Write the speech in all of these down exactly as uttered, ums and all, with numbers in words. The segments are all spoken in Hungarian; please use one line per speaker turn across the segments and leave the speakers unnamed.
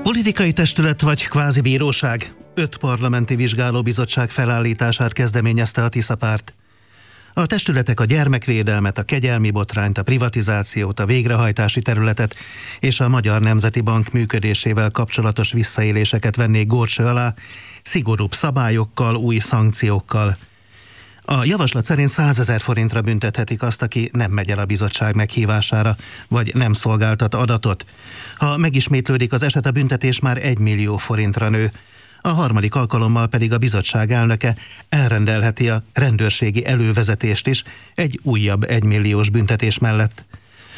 Politikai testület vagy kvázi bíróság? Öt parlamenti vizsgálóbizottság felállítását kezdeményezte a Tisza párt. A testületek a gyermekvédelmet, a kegyelmi botrányt, a privatizációt, a végrehajtási területet és a Magyar Nemzeti Bank működésével kapcsolatos visszaéléseket vennék górcső alá, szigorúbb szabályokkal, új szankciókkal. A javaslat szerint százezer forintra büntethetik azt, aki nem megy el a bizottság meghívására, vagy nem szolgáltat adatot. Ha megismétlődik az eset, a büntetés már egy millió forintra nő. A harmadik alkalommal pedig a bizottság elnöke elrendelheti a rendőrségi elővezetést is egy újabb egymilliós büntetés mellett.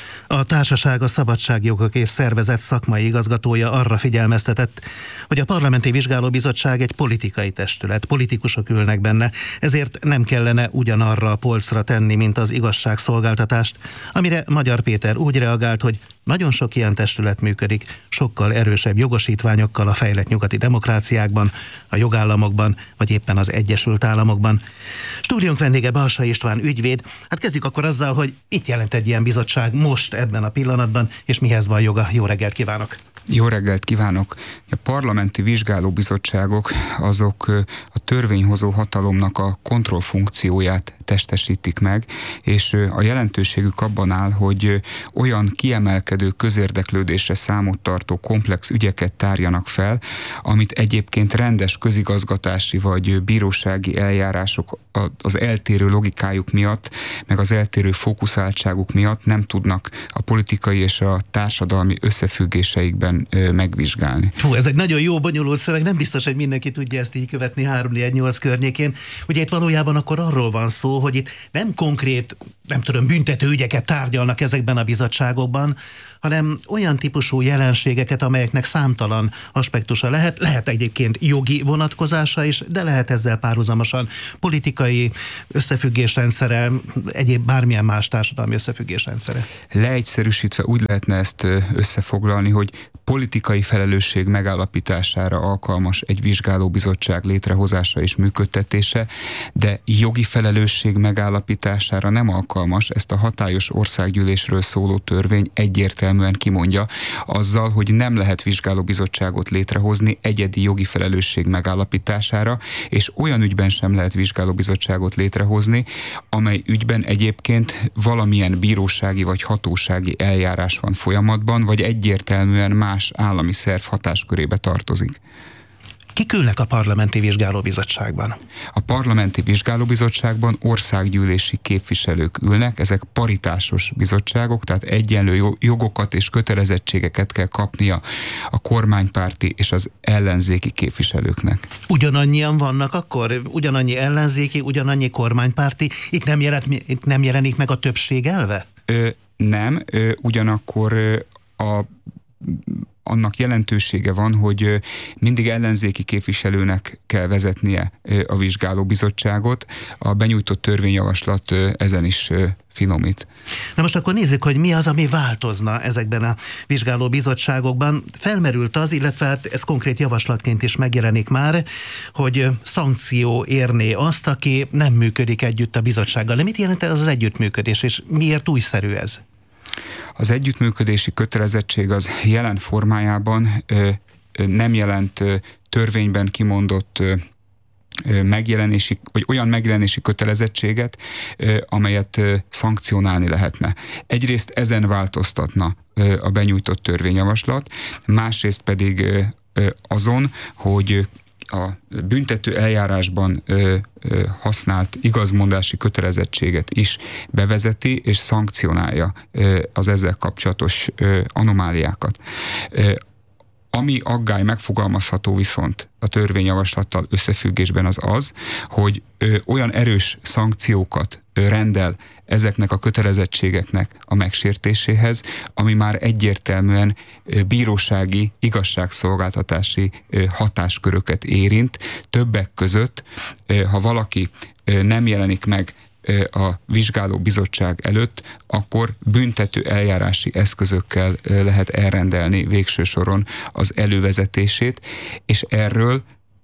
A társaság a Szabadságjogokért Szervezet szakmai igazgatója arra figyelmeztetett, hogy a Parlamenti Vizsgálóbizottság egy politikai testület, politikusok ülnek benne, ezért nem kellene ugyanarra a polcra tenni, mint az igazságszolgáltatást, amire Magyar Péter úgy reagált, hogy nagyon sok ilyen testület működik, sokkal erősebb jogosítványokkal a fejlett nyugati demokráciákban, a jogállamokban, vagy éppen az Egyesült Államokban. Stúdiónk vendége Balsa István ügyvéd. Hát kezdjük akkor azzal, hogy mit jelent egy ilyen bizottság most ebben a pillanatban, és mihez van joga. Jó reggelt kívánok!
Jó reggelt kívánok! A parlamenti vizsgálóbizottságok azok a törvényhozó hatalomnak a kontrollfunkcióját testesítik meg, és a jelentőségük abban áll, hogy olyan kiemelkedő közérdeklődésre számot tartó komplex ügyeket tárjanak fel, amit egyébként rendes közigazgatási vagy bírósági eljárások az eltérő logikájuk miatt, meg az eltérő fókuszáltságuk miatt nem tudnak a politikai és a társadalmi összefüggéseikben megvizsgálni.
Hú, ez egy nagyon jó, bonyolult szöveg, nem biztos, hogy mindenki tudja ezt így követni három négy nyolc környékén. Ugye itt valójában akkor arról van szó, hogy itt nem konkrét, nem tudom, büntető ügyeket tárgyalnak ezekben a bizottságokban, hanem olyan típusú jelenségeket, amelyeknek számtalan aspektusa lehet. Lehet egyébként jogi vonatkozása is, de lehet ezzel párhuzamosan politikai összefüggésrendszere, egyéb bármilyen más társadalmi összefüggésrendszere.
Leegyszerűsítve úgy lehetne ezt összefoglalni, hogy politikai felelősség megállapítására alkalmas egy vizsgálóbizottság létrehozása és működtetése, de jogi felelősség megállapítására nem alkalmas, ezt a hatályos országgyűlésről szóló törvény egyértelműen kimondja, azzal, hogy nem lehet vizsgálóbizottságot létrehozni egyedi jogi felelősség megállapítására, és olyan ügyben sem lehet vizsgálóbizottságot létrehozni, amely ügyben egyébként valamilyen bírósági vagy hatósági eljárás van folyamatban, vagy egyértelműen más állami szerv hatáskörébe tartozik.
Kik ülnek a Parlamenti Vizsgálóbizottságban?
A Parlamenti Vizsgálóbizottságban országgyűlési képviselők ülnek, ezek paritásos bizottságok, tehát egyenlő jogokat és kötelezettségeket kell kapnia a kormánypárti és az ellenzéki képviselőknek.
Ugyanannyian vannak akkor? Ugyanannyi ellenzéki, ugyanannyi kormánypárti? Itt nem, jelent, itt nem jelenik meg a többség elve?
Ö, nem, ö, ugyanakkor ö, a annak jelentősége van, hogy mindig ellenzéki képviselőnek kell vezetnie a vizsgálóbizottságot. A benyújtott törvényjavaslat ezen is finomít.
Na most akkor nézzük, hogy mi az, ami változna ezekben a vizsgálóbizottságokban. Felmerült az, illetve hát ez konkrét javaslatként is megjelenik már, hogy szankció érné azt, aki nem működik együtt a bizottsággal. De mit jelent ez az együttműködés, és miért újszerű ez?
Az együttműködési kötelezettség az jelen formájában ö, ö, nem jelent ö, törvényben kimondott ö, ö, megjelenési, vagy olyan megjelenési kötelezettséget, ö, amelyet ö, szankcionálni lehetne. Egyrészt ezen változtatna ö, a benyújtott törvényjavaslat, másrészt pedig ö, ö, azon, hogy a büntető eljárásban ö, ö, használt igazmondási kötelezettséget is bevezeti és szankcionálja ö, az ezzel kapcsolatos ö, anomáliákat. Ö, ami aggály megfogalmazható viszont a törvényjavaslattal összefüggésben az az, hogy ö, olyan erős szankciókat ö, rendel ezeknek a kötelezettségeknek a megsértéséhez, ami már egyértelműen ö, bírósági, igazságszolgáltatási ö, hatásköröket érint. Többek között, ö, ha valaki ö, nem jelenik meg a vizsgálóbizottság előtt, akkor büntető eljárási eszközökkel lehet elrendelni végső soron az elővezetését, és erről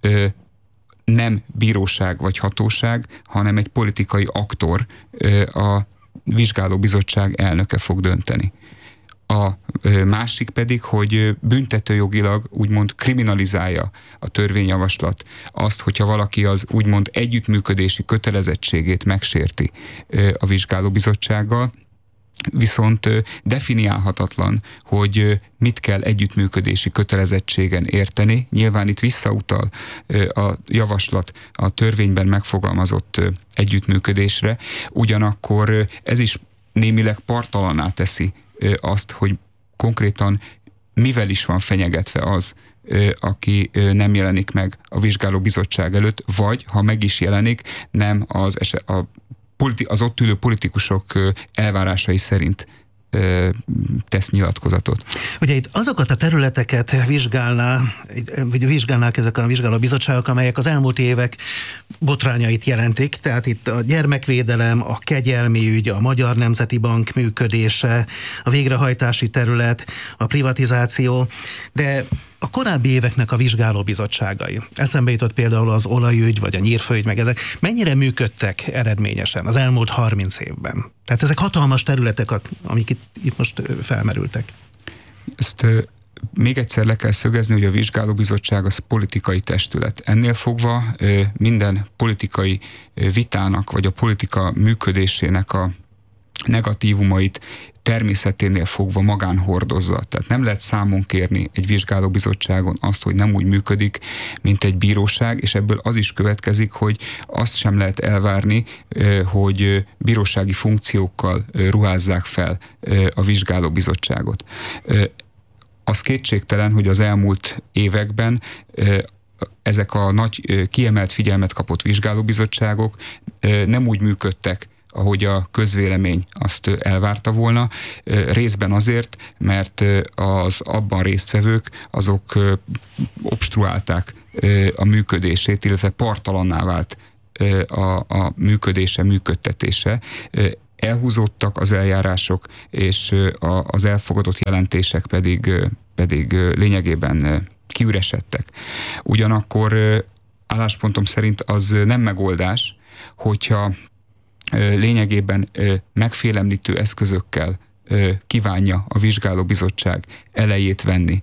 nem bíróság vagy hatóság, hanem egy politikai aktor, a vizsgálóbizottság elnöke fog dönteni. A másik pedig, hogy büntetőjogilag úgymond kriminalizálja a törvényjavaslat azt, hogyha valaki az úgymond együttműködési kötelezettségét megsérti a vizsgálóbizottsággal, viszont definiálhatatlan, hogy mit kell együttműködési kötelezettségen érteni. Nyilván itt visszautal a javaslat a törvényben megfogalmazott együttműködésre, ugyanakkor ez is némileg parttalanná teszi azt, hogy konkrétan mivel is van fenyegetve az, aki nem jelenik meg a vizsgálóbizottság előtt, vagy ha meg is jelenik, nem az, eset, a politi- az ott ülő politikusok elvárásai szerint tesz nyilatkozatot.
Ugye itt azokat a területeket vizsgálná, vagy vizsgálnák ezek a vizsgálóbizottságok, amelyek az elmúlt évek botrányait jelentik, tehát itt a gyermekvédelem, a kegyelmi ügy, a Magyar Nemzeti Bank működése, a végrehajtási terület, a privatizáció, de a korábbi éveknek a vizsgálóbizottságai, eszembe jutott például az olajügy, vagy a nyírfaügy, meg ezek, mennyire működtek eredményesen az elmúlt harminc évben? Tehát ezek hatalmas területek, amik itt, itt most felmerültek.
Ezt még egyszer le kell szögezni, hogy a vizsgálóbizottság az politikai testület. Ennél fogva minden politikai vitának, vagy a politika működésének a negatívumait természeténél fogva magán hordozza. Tehát nem lehet számon kérni egy vizsgálóbizottságon azt, hogy nem úgy működik, mint egy bíróság, és ebből az is következik, hogy azt sem lehet elvárni, hogy bírósági funkciókkal ruházzák fel a vizsgálóbizottságot. Az kétségtelen, hogy az elmúlt években ezek a nagy kiemelt figyelmet kapott vizsgálóbizottságok nem úgy működtek, ahogy a közvélemény azt elvárta volna, részben azért, mert az abban résztvevők azok obstruálták a működését, illetve parttalanná vált a, a működése, működtetése. Elhúzódtak az eljárások, és az elfogadott jelentések pedig, pedig lényegében kiüresedtek. Ugyanakkor álláspontom szerint az nem megoldás, hogyha lényegében megfélemlítő eszközökkel kívánja a vizsgálóbizottság elejét venni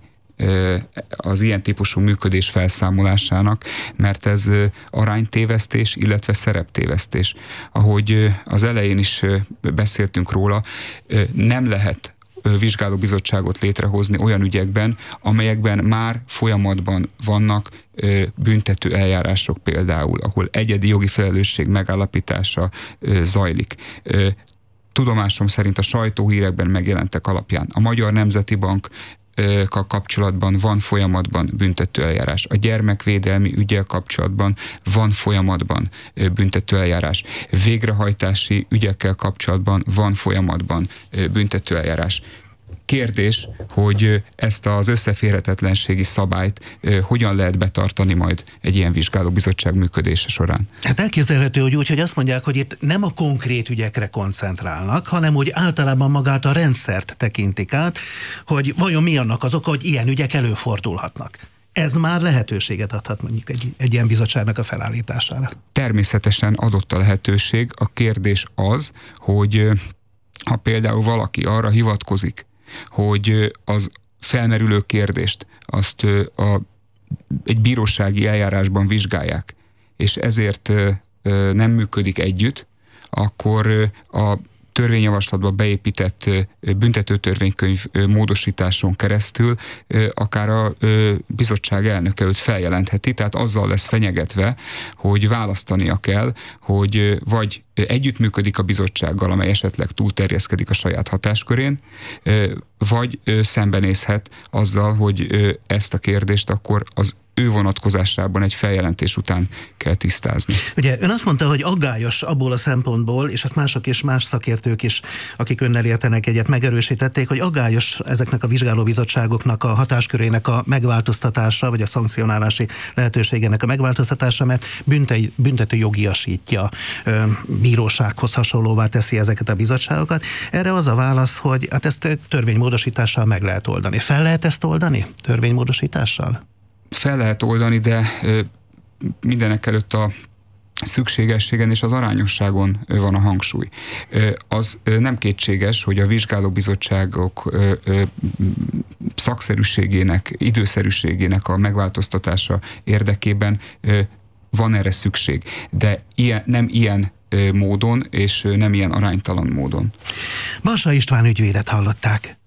az ilyen típusú működés felszámolásának, mert ez aránytévesztés, illetve szereptévesztés. Ahogy az elején is beszéltünk róla, nem lehet vizsgálóbizottságot létrehozni olyan ügyekben, amelyekben már folyamatban vannak büntető eljárások például, ahol egyedi jogi felelősség megállapítása zajlik. Tudomásom szerint a sajtóhírekben megjelentek alapján a Magyar Nemzeti Bank kapcsolatban van folyamatban büntetőeljárás. A gyermekvédelmi ügyel kapcsolatban van folyamatban büntetőeljárás. Végrehajtási ügyekkel kapcsolatban van folyamatban büntetőeljárás. Kérdés, hogy ezt az összeférhetetlenségi szabályt hogyan lehet betartani majd egy ilyen vizsgálóbizottság működése során?
Hát elképzelhető, hogy úgy, hogy azt mondják, hogy itt nem a konkrét ügyekre koncentrálnak, hanem úgy általában magát a rendszert tekintik át, hogy vajon mi annak az oka, hogy ilyen ügyek előfordulhatnak. Ez már lehetőséget adhat mondjuk egy, egy ilyen bizottságnak a felállítására.
Természetesen adott a lehetőség. A kérdés az, hogy ha például valaki arra hivatkozik, hogy az felmerülő kérdést azt a, egy bírósági eljárásban vizsgálják, és ezért nem működik együtt, akkor a törvényjavaslatba beépített büntetőtörvénykönyv módosításon keresztül akár a bizottság elnök előtt feljelentheti, tehát azzal lesz fenyegetve, hogy választania kell, hogy vagy együttműködik a bizottsággal, amely esetleg túlterjeszkedik a saját hatáskörén, vagy szembenézhet azzal, hogy ezt a kérdést akkor az ő vonatkozásában egy feljelentés után kell tisztázni.
Ugye ön azt mondta, hogy aggályos abból a szempontból, és ezt mások és más szakértők is, akik önnel értenek egyet, megerősítették, hogy aggályos ezeknek a vizsgálóbizottságoknak a hatáskörének a megváltoztatása, vagy a szankcionálási lehetőségének a megváltoztatása, mert büntető jogiasítja, bírósághoz hasonlóvá teszi ezeket a bizottságokat. Erre az a válasz, hogy hát ezt törvénymódosítással meg lehet oldani. Fel lehet ezt oldani törvénymódosítással?
Fel lehet oldani, de mindenek előtt a szükségességen és az arányosságon van a hangsúly. Az nem kétséges, hogy a vizsgálóbizottságok szakszerűségének, időszerűségének a megváltoztatása érdekében van erre szükség, de ilyen, nem ilyen módon és nem ilyen aránytalan módon.
Bassa István ügyvédet hallották.